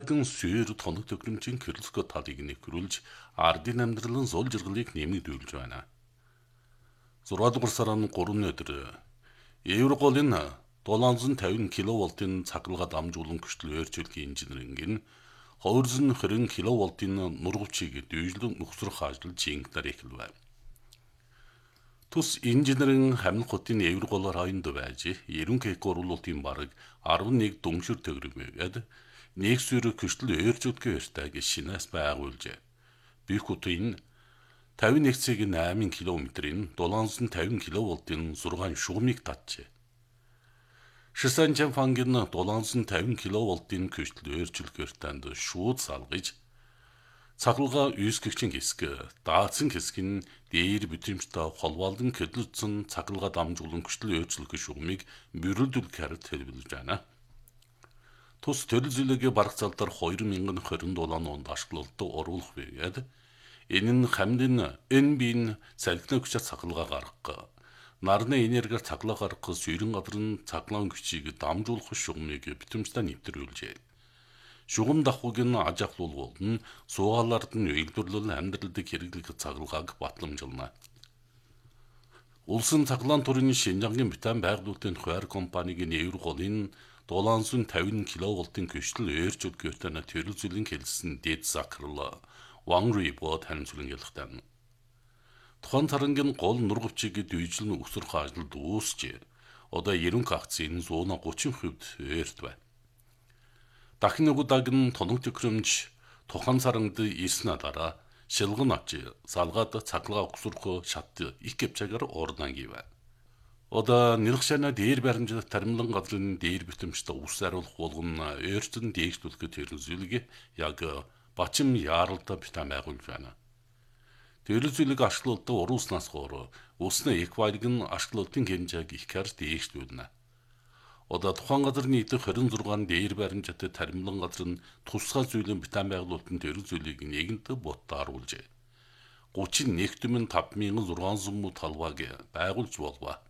цагдаагийн сүйр тоног төхөөрөмжийн кирлско талыг нэвтрүүлж ардын амьдралын зул жаргалыг нэмэгдүүлж байна. 6 дугаар сарын 3 өдөр Евроголын 750 кВт-ийн цахилгаан дамжуулан хүчтэй өөрчлөлтийн инженеринг нь 220 кВт-ийн нургавчийг дүйжлэн нөхцөрөх ажил жингээр эхэлв. Тус инженерийн хамт хотын Евроголоор хойнд байж 90 кг оруулалтын бараг 11 дүншир төгрөгөөд нэг сүйр хүчтэй өөрчлөлтийн өртөг шинээс байгуулжээ. Бүх хотын 51,8 км-ийн 750 кВт-ийн 6 шугамыг татжээ. Шисанчан фангийн 750 кВт-ийн хүчтэй өөрчлөлтийн өртөнд шууд салгаж цахилгаан үйсгэгчийн хэсэг, даацсан хэсэг нь дээр бүтэмжтэй холбоолон хөдөлгдсөн цахилгаан дамжуулан хүчтэй өөрчлөлтийн шугамыг бөрөлдүүлэх хард төлөвлөж байна. Тус төрөл зүйлийн бараг залдар 2027 онд ашиглалтад оруулах байгаад энэ нь хамдын энбийн салхины хүчээр цахилгаан гаргах, нарны энергиар цахилгаан гаргах сүйрэн газрын цахилгаан хүчийг дамжуулах шугамыг бүтэмжтэй нэвтрүүлжээ. Шугам давхуг нь аж ахуйн болон суугаалард нь үйлдвэрлэл амьдралд хэрэглэх цахилгааг батламжуулна. Улсын цахилгаан төрийн Шинжангийн Битэн байгуулалтын хуваар компаниг Евроголын 750 кВт-ийн хүчтэй өөрчлөлтийн өртөнд төрөл зүйлийн хэлсэн дэд захирал Wang Ruibo танилцуулан ялгтан. Тухайн тарангийн гол нургавчийг дүйжлэн өсрөх ажил дуусчээ. Одоо 90 акцийн 130% өөрт байна. Дахин нэг удаагийн тоног төхөөрөмж тухайн саранд 9 дараа шилгэн авч салгаад цахилгаан өсрөх шат их гэвчээр орнан гив. Одоо нэрхшана дээр баримжуулах таримлан газрын дээр бүтэмжтэй ус ариулах болгон өөрчлөн дээшлүүлэх төрөлзөлийг яг бачим яаралтай битэн байгуулж байна. Төрөлзөлийг ашиглалтад урууснаас гоор усны эквайрын ашиглалтын хэмжээг ихээр дээшлүүлнэ. Одоо тухайн газрын идэх 26 дээр баримжаатай таримлан газар нь тусгай зүйлийн битэн байгуулалтын төрөлзөлийг нэгэнт бодтааруулжээ. 31,500 талбайг байгуулж болов.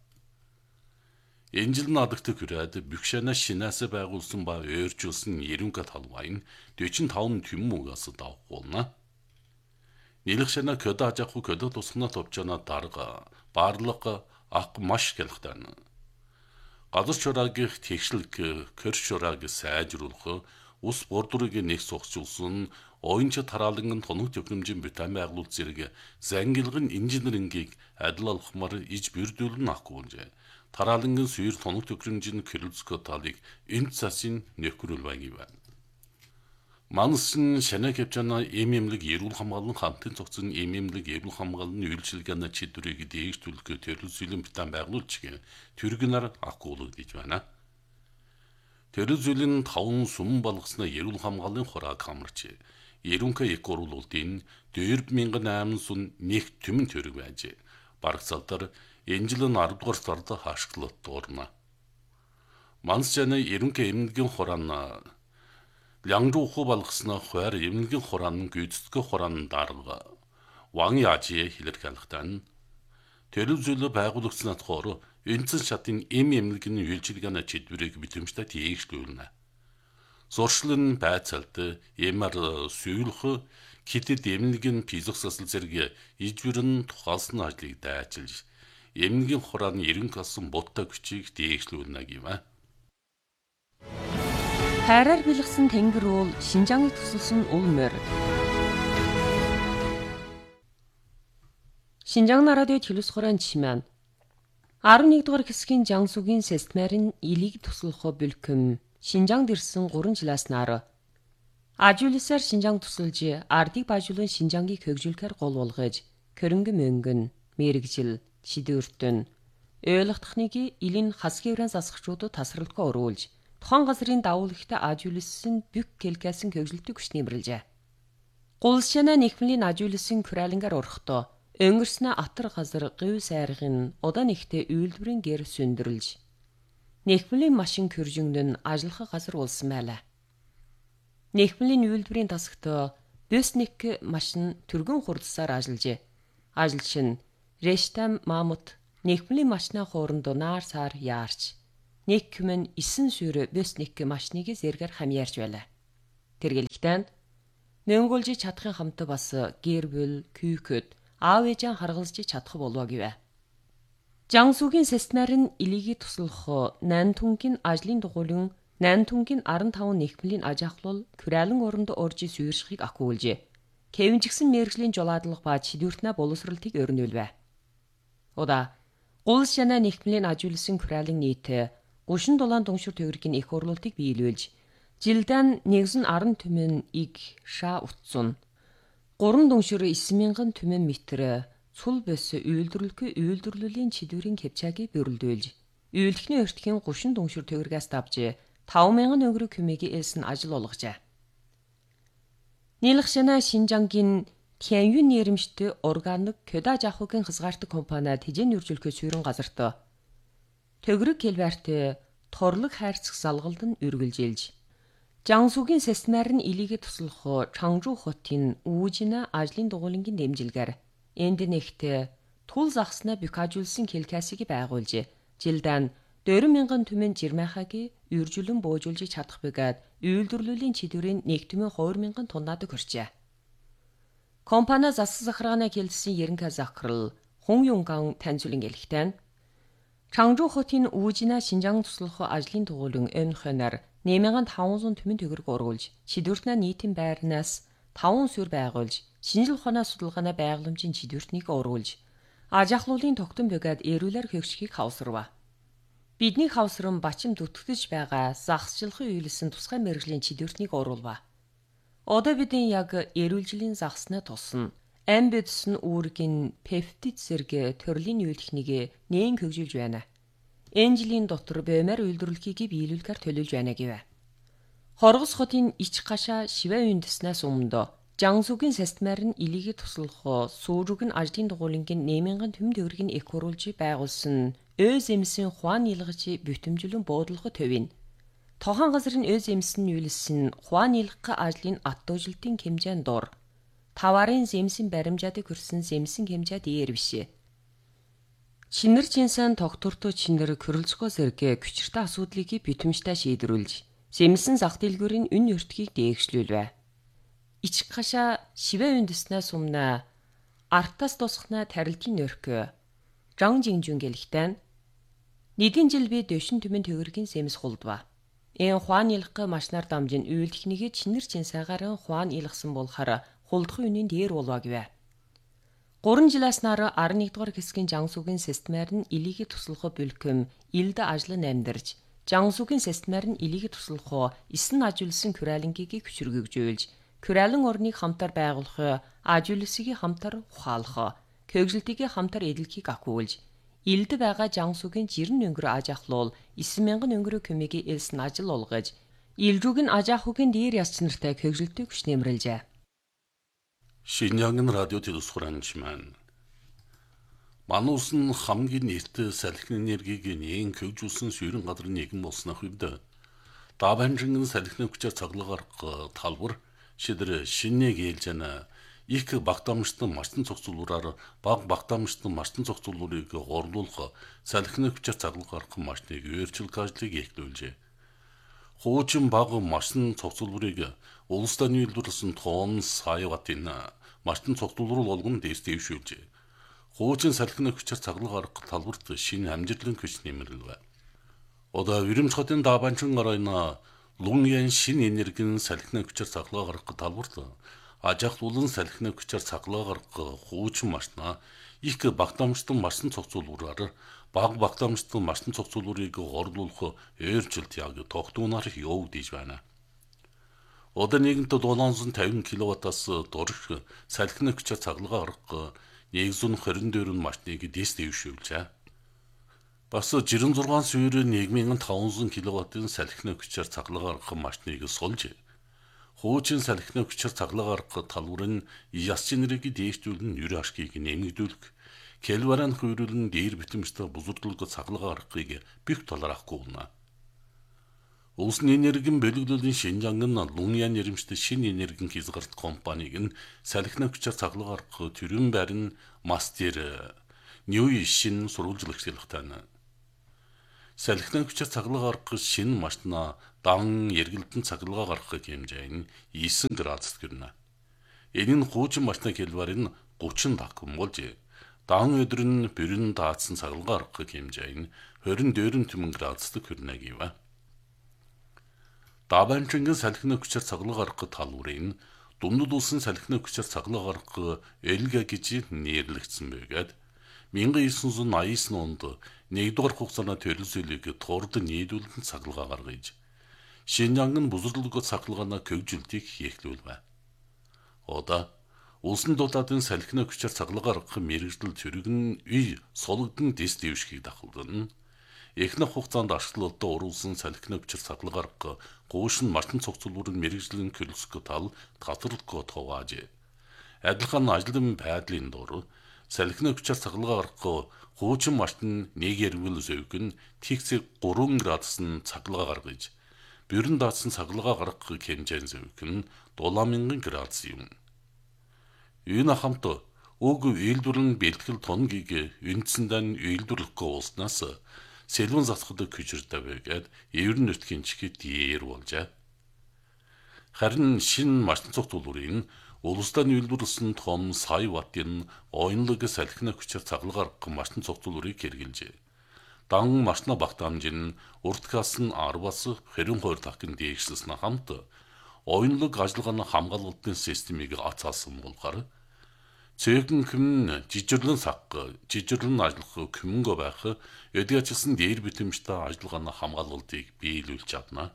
Энэ жил надагт хүрээд Бюкшана шинээс байгуулсан ба өөрчилсөн 90 талбай нь 45 түммүгээс давх болно. Нэлхшана көдө аж ахуй көдө тусгана товчона дарга барлаг ах маш хэлхтэн. Газар шураагийн тэгшлэг көр шурааг сайжруулах ус бордурыг нэг сухжуулсан оюунч тараалан тоног төхөөрөмжийн битэн байгуулалт зэрэг зангилгын инженерингийг адил олохмаар иж бүрдүүлэн ахгүйнжээ. Тараалангийн сүйр тоног төхөөрөмжийн кирлско талыг энэ цасын нөхрөл байна. Мансын шанаа хэмжээний эмэмлэг эрүүл хамгааллын хамтын цогцны эмэмлэг эрүүл хамгааллын үйлчилгээний чиглэлийг дээшлүүлэх төрөл зүйлийн битэн байгуулж төргнөр ахгуулж гэж байна. Төрөл зүйлийн 5 сүм болгосны эрүүл хамгааллын хурааг хамарч 90 их оруулалтын 4,800 сүн нэг түмэн төрөг байж. Бараг залдар энэ жил 10 дугаар сард ашиглалт орно. Мансчаны 90 эмнэлгийн хураан Лянжууху болгосны хуваар эмнэлгийн хураан гүйцэтгэх хураан дарга Ван Яжи хэлэрхэлхтэн төрөл зүйлөө байгуулагдсанаас хойш энцэн шатын эмнэлгийн үйлчилгээний чиглэлийг бүтэмжтэй дээшлүүлнэ. Зуршлын байцаалт эмэр сүйрэх хитэд эмнэлгийн физиксасл зэрэг ижвэрэн тухайлсан ажлыг дайчилж эмнэлгийн хурааны 90 касан буттай хүчийг дээшлүүлнэ гэв. Хайраар бэлгсэн тэнгэр уул Шинжааныг тусалсан уул морь. Шинжаан радио төлөс хураан чимэн 11 дугаар хэсгийн Жансугийн Сестмарын илийг туслах бүлхэм Шинжаанд ирсэн 3 жилээс нар ажуулсаар Шинжаан тусалж ардыг бажуулан Шинжаангийг хөгжүүлэхээр гол болгож хөрөнгө мөнгөн мэрэгжил шидвэртэн ойлгохдохныг илийн хасгийрэн засагчуудад тасралтгүй оруулж тухайн газрын давуу ихтэй ажуулсан бүх келкэсэн хөгжилтөг хүч нэмэрлжээ. Гулшана нэхмлийн ажуулсан күралангаар орохдоо өнгөрснө атар газар гів сайргын удаа нэгтээ үйлдвэрийн гэр сүндэрлж нэхмлийн машин көржингдэн ажиллах газар улсан байлаа. Нэхмлийн үйлдвэрийн тасагт Бёсник машин түргэн хурдсаар ажиллажээ. Ажилч нь Рештам Мамут нэхмлийн машины хооронд наар сар яарч Нэкмэн 9 сүйрэ Бёсник машиныг зэргээр хамьяарч байлаа. Тэргэлэгтэн нөнгөлж чадахын хамт бас гэр бүл, күйköd аав ээжээ харгалзж чадах болов гэвэ. Жансугийн системээр нь илийгий туслах Нантунгийн ажлын дугуйлын Нантунгийн 15 нэхмлийн аж ахуйл Кюралан оронд орж сүйршихыг ахиулжээ. Кевин ч гэсэн мэрэгжлийн жолоодлого ба чидүртнэ боловсралтыг өрнүүлвэ. Ода гол шана нэхмлийн ажуулсан Кюралан нийт 37 дүншүр төгрөгийн их орлуулалтыг биелүүлж, жилдэн 1010 түмэн иг ша утsun 3 дүншүр 9000 түмэн метр цул бос үйлдвэрлэлийн чидүрийн кепчагийг бөрлдүүлж, үйлдэхний өртгийн 30 дүншүр төгрөгөөс давж 5000 өнгөрөг хүмэгийн элсэн ажил олгожээ. Нийлхшана Шинжангийн Тяньюн нэрмжтэй органик кёда жахугийн хязгаартай компаниуд хижээний үржүүлэхээ суурин газарт төгрөг кэлбэрт торлог хайрцаг залгалд нь үргэлжилж, Жансугийн системээр нь илийгээ туслах Чангжу хотын Үүжина ажлын дугуйлангийн дэмжилгээр энд нэгт тул загснаа бюкажуулсан келкасыг байгуулжээ. Жилдэн 4000 түмэн жирмахагийн үржүүлэн боожуулж чадах бэгээд үйлдвэрлэлийн чидүрийн 1,200,000 тоннад хүрчээ. Компани засаг захиргааны хэлсэн Ерэнхэ захирал Хүн Юнган таньцуулан гэлэхтэн Чангжу хотын Үүжина Шинжаан туслах ажлын дугуйлан ÖNХ-аар 8500 түмэн төгрөг ургуулж, чидүртнэ нийтийн байрнаас 5 сүр байгуулж, шинжил ухааны судалгааны байгууламжийн чидүртнийг ургуулж, аж ахлуулын тогтон бэгээд эрүүлэр хөгшгийг хавсарва. Бидний хавсран бачим дүтгэж байгаа загсчлахын үйлсэн тусгай мэрэгжлийн чидүртнийг оруулва. Одоо бидний яг эрүүлжлийн загснаа тусна. Амбидс нь үүргийн пептид зэрэг төрлийн үйлдэхнийг нээн хөгжүүлж байна. Энэ жилийн дотор бэмэр үйлдвэрлэлийг биелүүлэхээр төлөвлөж байна гэвэ. Хоргос хотын ич гашаа шивэ үндэснээс өмнө Жансугийн системээр нь илийгээ туслах Сүрүгэн ажлын дугуйлангийн 8000 түмэн төгрөгийн их оруулж байгуулсан Өз эмсийн хуан илгэж бүтэмжлэн буудлах төвийн. Тохон газрын өз эмсэн үйлсэн хуан илгэх ажлын аттуужилтын хэмжээнд дур. Таварын земсэн баримжаадыг хүрсэн земсэн хэмжээ дээр бишээ. Чинэр чинсэн тогтвортой чинэр körөлцгөө зэрэг хүчиртэй асуудлыг бүтэмжтэй шийдвэрлэж, земсэн зах дэлгүүрийн үн өртгийг дээгшлүүлвэ. Ич гашаа шивэ үндэснээс өмнө артас тусахна тарилтын өрх Жан Жинжүн гэлэхтэн нэгэн жил би дэвшин түмэн төгрөгийн сэмс хулдва. Энэ хуан илгэх машинаар дамжин үйлдэхнийг чинэр чинсаагаар хуан илгсэн болохоор хулдах үнийн дээр болоо гэвэ. 3 жилээс нар 11 дугаар хэсгийн Жансугийн системээр нь илийгээ туслах бүлхэм илд ажлан амьдарч, Жансугийн системээр нь илийгээ туслах эсэн ажуулсан Кюралангийг хүчрхэгжүүлж, Кюралан орныг хамтар байгуулах ажуулсыг хамтар ухаалах, көгжилтийг хамтар эдлэхийг ахиулж, илд байгаа Жансугийн жирэн өнгөрөө аж ахлуул 9000 өнгөрөө көмөгийн элсэн ажил олгож, илжүүг нь аж ахуйн дээр яс чанартай көгжилтийг хүч нэмрэлжээ. Шинжаангийн радио телевизхуранчман Манус нь хамгийн нээлттэй салхины энергийг нээн хөгжүүлсэн суурин газрын нэгэн болснох үед Даванжин салхины хүчээр цаглаг гарах талбар шидэр шинэ гэлжэнэ их багтаамжтай марцсан цогцлуураар баг багтаамжтай марцсан цогцлуурыг горлуулах салхины хүчээр цаглаг гарах машиныг өөрчилж ажлыг эхлүүлжээ. Хуучин баг марцсан цогцлуурыг улс таны үйлдвэрлэсэн тоон саяватын марцсан цогцлуур болгон дэс дэвшүүлжээ. Хуучин салхины хүчээр цаглаг гарах талбарт шинэ амжилтлын хүч нэмэрлэв. Одоо Уремж хотын Даванчин гарайна Луньян шинэ энергийн салхины хүчээр цаглаг гарах талбарт аж ахлуулан салхины хүчээр цаглаг гарах хуучин машина их багтаамжтай марцсан цогцлуураар баг багтаамжтай марцсан цогцлуурыг горлуулах өөрчлөлт яг тогтуунаар явагдаж байна. Одоо нэгэнт 750 кВт-аас дорж салхины хүчээр цаглаг гарах 124 машиныг дэс дэвшүүлжээ. Бас 66 сүүр 1500 кВт-ын салхины хүчээр цаглаг гарах машиныг сулж, хуучин салхины хүчээр цаглаг гарах талбар нь яс чинэрийг дээшлүүлэн юр ашгийг нэмэгдүүлэх, кэлваран хөрөлн дээр битэмжтэй бузурдлыг цаглаг гарахыг бих таларахгүй байна. Улсын энергийн бөлөглөлийн Шинжаангийн Луньян нэрмжтэй шинэ энергийн хязгаарт компаниг нь салхины хүчээр цаглаг гарах төрийн байрны мастер Нью Шин сурвалжлагч хэлэхтэн. салхины хүчээр цахилгаан гаргах шинэ машина дан эргэлтэн цахилгаан гаргах хэмжээ нь 9 градусд гэрнэ. Энэ нь хуучин машина хэлбэрийн 30 дахин болж дан өдөр нь бүрэн даацсан цахилгаан гаргах хэмжээ нь 24 градусд хүрнэ гэв. Даванчингийн салхины хүчээр цахилгаан гаргах талбарын дундад улсын салхины хүчээр цахилгаан гаргах элга гэж нэрлэгдсэн байгаад 1989 онд 1-р хугацааны төрөлсөлийг турд нийлүүлэн цахилгаан гаргаж Шинжаан нь бузрлог цахилгаанаа көвжилтийг хийхлүүлвэ. Одоо улсын дулаатын салхины хүчээр цахилгаан гаргах мэргэжил төрөгн үй сулгдан дэс дэвшгийг дахалдан эхнэх хугацаанд ашиглалтад оруулсан салхины хүчээр цахилгаан гаргах гуушин машин цогцлуурын мэргэжлийн көлсгө тал татварлага товааж адилхан ажлын байдлын дор салхины хүчээр цахилгаан гаргах хуучин машин нэг эргэл зөвгөн тэгцэг 3 градус нь цахилгаан гаргаж бүрэн даацсан цахилгаан гаргах хэмжээний зөвгөн 7,000 градус юм. Энэ хамт уг үйлдвэрлэн бэлтгэл тонгийг үндсэндээ үйлдвэрлэхгүй ууснаас сэлвэн засахад хүчиртэй байгаад еврей нутгийн чихэд дээр болжээ. Харин шинэ машин цогцлуурын улстай үйлдвэрлэсэн том сая ваттын оюунлаг салхины хүчээр цахилгаан гаргах машин цогцлуурыг хэрэгжилжээ. Дан машина багтаамж нь уртгаас нь 10-аас 22 дахин дээшлсэн хамт оюунлаг ажиллагааны хамгаалалтын системийг ацаасан болохоор цэгэн хүм жижирлэн сах, жижирлэн ажиллах хүмгөө байх эдгэжсэн дээр битэмжтэй ажиллагааны хамгаалалтыг биелүүлж чадна.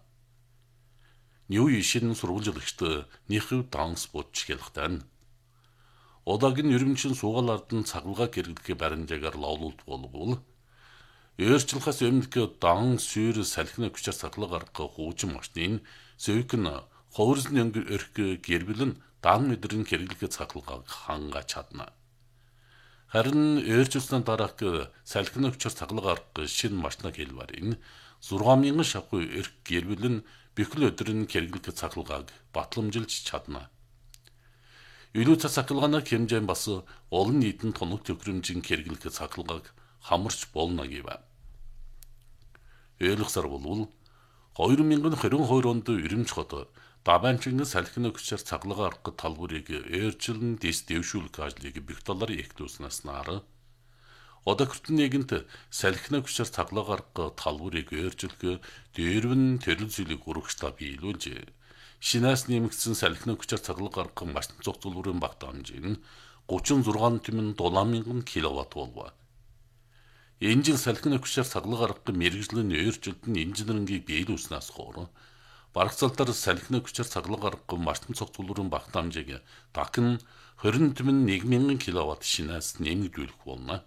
Нью шин сурвалжлагчд нийхэв данс бодж хэлэхтэн. Одоогийн ерөнхий суугаал ардан цахилгаан хэрэглэх баримжаагаар лавлуулт болвол өөрчлөхөөс өмнө дан сүйр салхины хүчээр цахилгаан гаргах хуучин машины зөвгөн ховрзны өрх гэрбэл нь дан өдрийн хэрэглэх цахилгааг хангааж чадна. Харин өөрчлөлтөнд дараах салхины хүчээр цахилгаан гаргах шинэ машина хэлбэрийн 6,000 шавхуу өрх гэрбэл нь бэхэл өдрийн хэрэглэх цахилгааг батламжилж чадна. Илүү цахилгааны хэмжээ бас олон нийтийн тоног төхөөрөмжийн хэрэглэх цахилгааг хамарч болно гэв. Ойлгосоор болвол 2022 онд Ирэмч хот Даванчингийн салхины хүчээр цахилгаан гаргах талбарыг өөрчлөн дэс дэвшүүлэх ажлыг бэх талаар эхлүүлснээс нар одоо хүртэн нэгэнт салхины хүчээр цахилгаан гаргах талбарыг өөрчлөх дээрвэн төрөл зүйлийг урагшлаа биелүүлж шинээс нэмэгдсэн салхины хүчээр цахилгаан гаргах машин цогцлуурын багтаамж нь 36,700 кВт болов. Энэ жил салхины хүчээр цахилгаан гаргах мэргэжлийн өөрчлөлт нь инженерингийг биелүүлснээс хойш барагцаалтаар салхины хүчээр цахилгаан гаргах машин цогцлуурын багтаамжийг дахин 21,000 кВт шинээс нэмэгдүүлэх болно.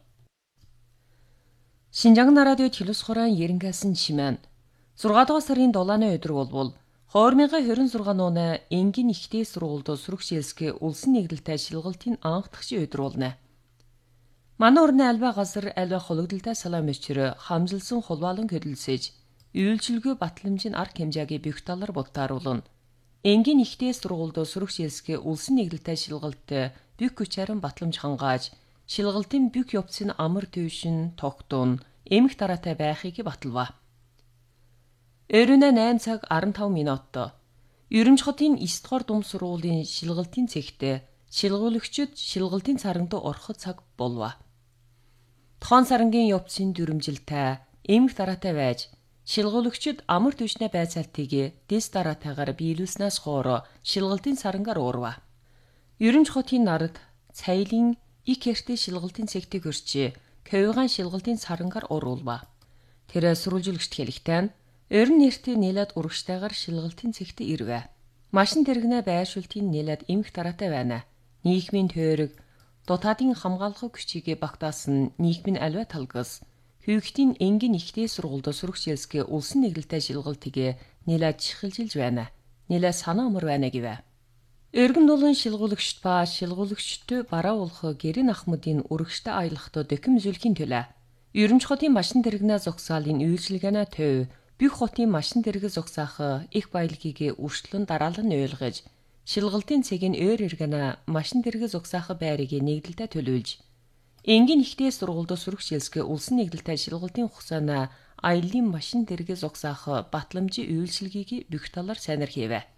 Шинжаан радио телевиз хураан Ярингасан чимэн 6 дугаар сарын 7-ны өдөр болвол 2026 оны энгийн ихтэй сургуульд сүрэг шээлсгээ улсын нэгдэлтэй шилгалтын анх дахь өдөр болно. Манай орны альва газар альва хологдолтой салам өчрө хамжилсан хулбаалан хөдөлсөж үйлчилгээ батламжийн арга хэмжээгээ бэх талаар бодтааруулна. Энгийн ихтэй сургуульд сүрэг шээлсгээ улсын нэгдэлтэй шилгалттай бүх хүчээрэн батламж хангааж шилгалтын бүх явцын амар төвшин тогтун эмх дараатай байхыг баталва. Өрөөнө 8 цаг 15 минут. Ерөнч хотын 9 дугаар дум сургуулийн шилгалтын цэгтээ шилгуулагчид шилгалтын царангад ороход цаг болва. Тохон сарангийн явцын дүрмжилтэй эмх дараатай байж шилгуулагчид амар төвшнээ байцаалтыг дэс дараатайгаар биелүүлснээс хойш шилгалтын царангаар уурва. Ерөнч хотын нард цайлын их эртний шилгалтын цэгтийг өрчээ Көвиган шилгалтын царангаар уруулва. Тэр сурвалжуулагчд хэлэхдээ өрн нэртэй нэлээд урагштайгаар шилгалтын цэгтээ ирвэ. Машин тэрэгнээ байршуултын нэлээд эмх дараатай байна. Нийгмийн тойрог дутаадын хамгаалах хүчийг багтаасан нийгмийн альва талгас хүүхдийн энгийн ихтэй сургуульд сүрэг шээлсгээ улсын нэглэлтэй шилгалтыг нэлээд чихэлжилж байна. Нэлээд санаа амар байна гэвэ. Өргөн дулан шилгуулагчд ба шилгуулагчдтэй бараа уулах гэрийн ахмадын урагштай аялахдаа дэхэм зүйлхийн төлөө Ерөнч хотын машин тэрэгнээ зогсаалын үйлчилгээнэ төв бүх хотын машин тэрэг зогсаах их баялагийг үргэлжлэн дараалан ойлгож шилгалтын цэгийн өөр иргэнэ машин тэрэг зогсаах байрыг нэгдэлтэй төлөвлөж Энгийн ихтэй сургуульд сурагч хэлсгэ улсын нэгдэлтэй шилгуултын хугацаана аялын машин тэргээс угсаах батламжийн үйлчилгээг бүх талаар сайнэр хийвэ.